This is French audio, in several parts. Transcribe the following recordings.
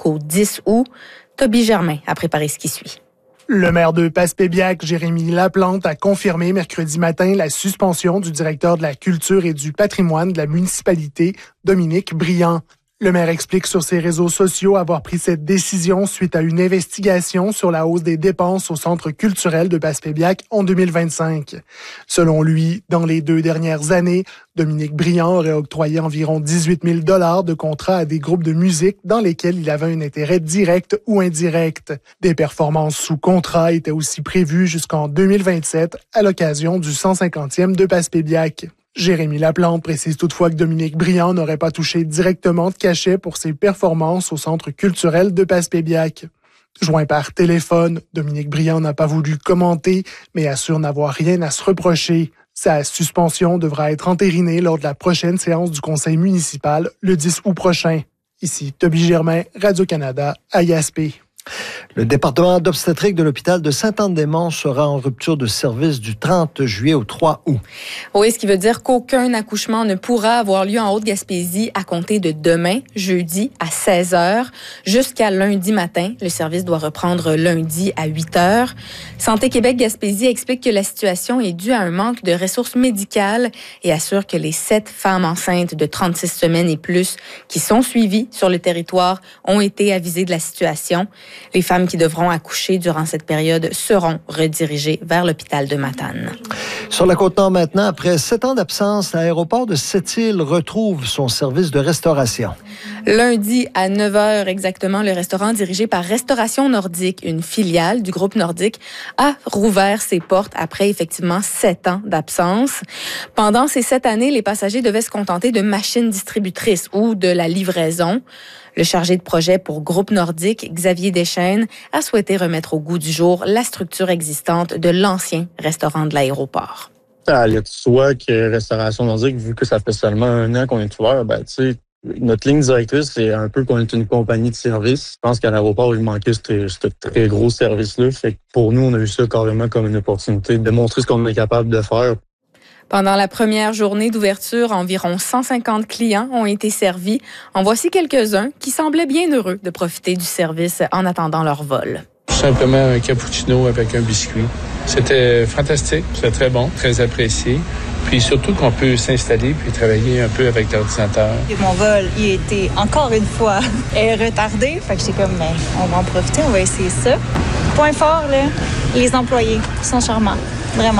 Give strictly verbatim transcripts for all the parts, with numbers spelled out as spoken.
jusqu'au dix août. Toby Germain a préparé ce qui suit. Le maire de Passepébiac, Jérémy Laplante, a confirmé mercredi matin la suspension du directeur de la culture et du patrimoine de la municipalité, Dominique Briand. Le maire explique sur ses réseaux sociaux avoir pris cette décision suite à une investigation sur la hausse des dépenses au centre culturel de Passepébiac en deux mille vingt-cinq. Selon lui, dans les deux dernières années, Dominique Briand aurait octroyé environ dix-huit mille dollars de contrats à des groupes de musique dans lesquels il avait un intérêt direct ou indirect. Des performances sous contrat étaient aussi prévues jusqu'en deux mille vingt-sept à l'occasion du cent cinquantième de Passepébiac. Jérémy Laplante précise toutefois que Dominique Briand n'aurait pas touché directement de cachet pour ses performances au centre culturel de Passepébiac. Joint par téléphone, Dominique Briand n'a pas voulu commenter, mais assure n'avoir rien à se reprocher. Sa suspension devra être entérinée lors de la prochaine séance du conseil municipal le dix août prochain. Ici Toby Germain, Radio-Canada, à Gaspé. Le département d'obstétrique de l'hôpital de Sainte-Anne-des-Monts sera en rupture de service du trente juillet au trois août. Oui, ce qui veut dire qu'aucun accouchement ne pourra avoir lieu en Haute-Gaspésie à compter de demain, jeudi, à seize heures, jusqu'à lundi matin. Le service doit reprendre lundi à huit heures. Santé Québec-Gaspésie explique que la situation est due à un manque de ressources médicales et assure que les sept femmes enceintes de trente-six semaines et plus qui sont suivies sur le territoire ont été avisées de la situation. Les femmes qui devront accoucher durant cette période seront redirigées vers l'hôpital de Matane. Sur la Côte-Nord maintenant, après sept ans d'absence, l'aéroport de Sept-Îles retrouve son service de restauration. Lundi à neuf heures exactement, le restaurant dirigé par Restauration Nordique, une filiale du groupe Nordique, a rouvert ses portes après effectivement sept ans d'absence. Pendant ces sept années, les passagers devaient se contenter de machines distributrices ou de la livraison. Le chargé de projet pour Groupe Nordique, Xavier Deschênes, a souhaité remettre au goût du jour la structure existante de l'ancien restaurant de l'aéroport. Ça allait de soi que Restauration Nordique, vu que ça fait seulement un an qu'on est ouvert, ben, tu sais, notre ligne directrice, c'est un peu qu'on est une compagnie de service. Je pense qu'à l'aéroport, il manquait ce, ce très gros service-là. Fait que pour nous, on a vu ça carrément comme une opportunité de montrer ce qu'on est capable de faire. Pendant la première journée d'ouverture, environ cent cinquante clients ont été servis. En voici quelques-uns qui semblaient bien heureux de profiter du service en attendant leur vol. Tout simplement un cappuccino avec un biscuit. C'était fantastique, c'était très bon, très apprécié. Puis surtout qu'on peut s'installer puis travailler un peu avec l'ordinateur. Mon vol, il a été encore une fois retardé. Fait que j'étais comme, ben, on va en profiter, on va essayer ça. Point fort, là, les employés sont charmants, vraiment.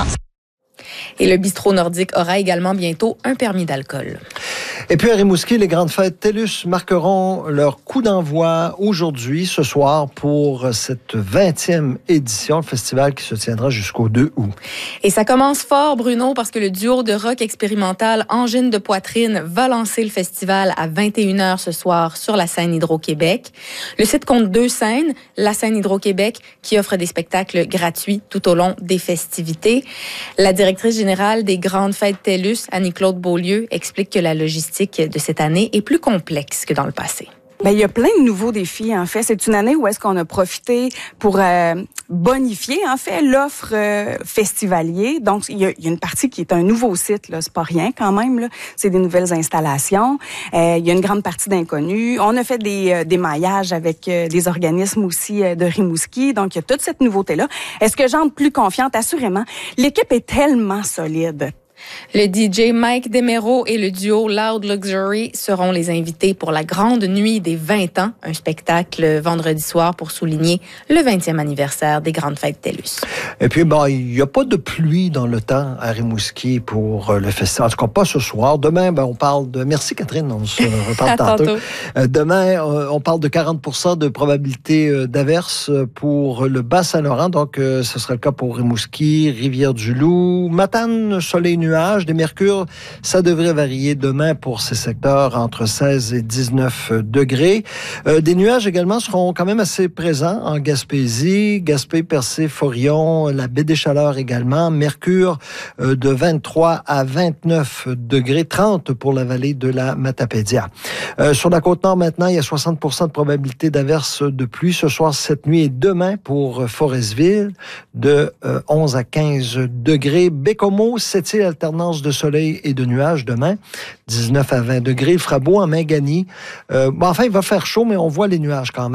Et le bistrot nordique aura également bientôt un permis d'alcool. Et puis à Rimouski, les grandes fêtes TELUS marqueront leur coup d'envoi aujourd'hui, ce soir, pour cette vingtième édition, le festival qui se tiendra jusqu'au deux août. Et ça commence fort, Bruno, parce que le duo de rock expérimental Angine de Poitrine va lancer le festival à vingt et une heures ce soir sur la scène Hydro-Québec. Le site compte deux scènes, la scène Hydro-Québec qui offre des spectacles gratuits tout au long des festivités. La directrice générale des grandes fêtes TELUS, Annie-Claude Beaulieu, explique que la logistique de cette année est plus complexe que dans le passé. Bien, il y a plein de nouveaux défis, en fait. C'est une année où est-ce qu'on a profité pour euh, bonifier, en fait, l'offre euh, festivalier. Donc, il y, a, il y a une partie qui est un nouveau site, là. C'est pas rien, quand même, là. C'est des nouvelles installations. Euh, il y a une grande partie d'inconnus. On a fait des, euh, des maillages avec euh, des organismes aussi euh, de Rimouski. Donc, il y a toute cette nouveauté-là. Est-ce que j'entre plus confiante? Assurément. L'équipe est tellement solide. Le D J Mike Demero et le duo Loud Luxury seront les invités pour la Grande Nuit des vingt ans, un spectacle vendredi soir pour souligner le vingtième anniversaire des Grandes Fêtes TELUS. Et puis, bon, il n'y a pas de pluie dans le temps à Rimouski pour le festival. En tout cas, pas ce soir. Demain, ben, on parle de... Merci, Catherine, on se reparle tantôt. tantôt. Euh, demain, euh, on parle de quarante pour cent de probabilité d'averse pour le Bas-Saint-Laurent. Donc, euh, ce sera le cas pour Rimouski, Rivière-du-Loup, Matane, soleil, nuages. Des mercures, ça devrait varier demain pour ces secteurs entre seize et dix-neuf degrés. Euh, des nuages également seront quand même assez présents en Gaspésie, Gaspé, Percé, Forillon, la baie des Chaleurs également. Mercure euh, de vingt-trois à vingt-neuf degrés, trente pour la vallée de la Matapédia. Euh, sur la Côte-Nord maintenant, il y a soixante pour cent de probabilité d'averse de pluie ce soir, cette nuit et demain pour Forestville, de euh, onze à quinze degrés. Bécomo, Sept-Îles, alternance de soleil et de nuages demain, dix-neuf à vingt degrés. Il fera beau en Mingani. Euh, bon, enfin, il va faire chaud, mais on voit les nuages quand même.